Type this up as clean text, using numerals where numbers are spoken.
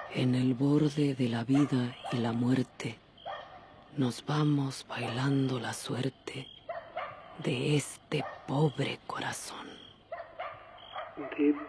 En el borde de la vida y la muerte, nos vamos bailando la suerte de este pobre corazón.